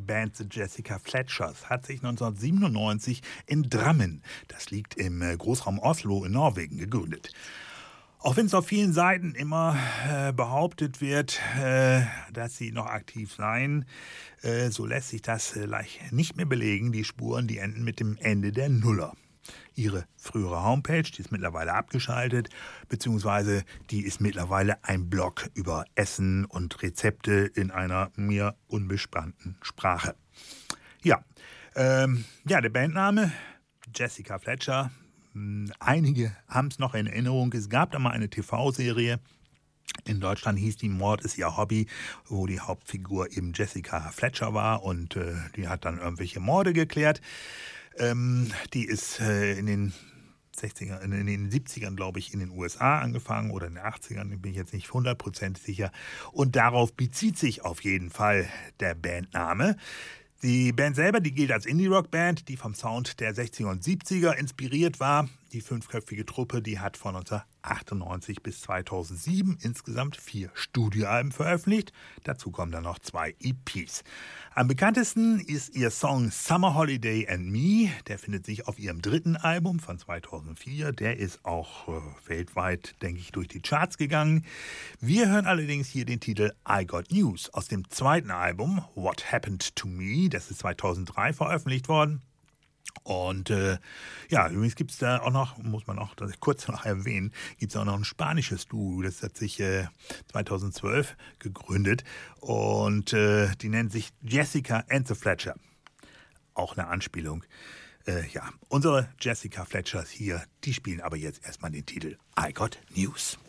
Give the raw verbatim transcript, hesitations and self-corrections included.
Band The Jessica Fletchers hat sich neunzehnhundertsiebenundneunzig in Drammen, das liegt im Großraum Oslo in Norwegen, gegründet. Auch wenn es auf vielen Seiten immer äh, behauptet wird, äh, dass sie noch aktiv seien, äh, so lässt sich das äh, leicht nicht mehr belegen. Die Spuren, die enden mit dem Ende der Nuller. Ihre frühere Homepage, die ist mittlerweile abgeschaltet, beziehungsweise die ist mittlerweile ein Blog über Essen und Rezepte in einer mir unbespannten Sprache. Ja, ähm, ja, der Bandname Jessica Fletcher. Einige haben es noch in Erinnerung. Es gab da mal eine T V-Serie. In Deutschland hieß die Mord ist ihr Hobby, wo die Hauptfigur eben Jessica Fletcher war und äh, die hat dann irgendwelche Morde geklärt. Ähm, die ist äh, in den sechzigern, in den siebzigern, glaube ich, in den U S A angefangen oder in den achtzigern, bin ich jetzt nicht hundertprozentig sicher. Und darauf bezieht sich auf jeden Fall der Bandname. Die Band selber, die gilt als Indie-Rock-Band, die vom Sound der sechziger und siebziger inspiriert war. Die fünfköpfige Truppe, die hat von neunzehnhundertachtundneunzig bis zweitausendsieben insgesamt vier Studioalben veröffentlicht. Dazu kommen dann noch zwei E Ps. Am bekanntesten ist ihr Song Summer Holiday and Me. Der findet sich auf ihrem dritten Album von zweitausendvier. Der ist auch äh, weltweit, denke ich, durch die Charts gegangen. Wir hören allerdings hier den Titel I Got News aus dem zweiten Album What Happened to Me. Das ist zweitausenddrei veröffentlicht worden. Und äh, ja, übrigens gibt es da auch noch, muss man auch das kurz noch erwähnen, gibt es auch noch ein spanisches Duo, das hat sich äh, zweitausendzwölf gegründet und äh, die nennt sich Jessica and the Fletcher. Auch eine Anspielung. Äh, ja, unsere Jessica Fletchers hier, die spielen aber jetzt erstmal den Titel I Got News.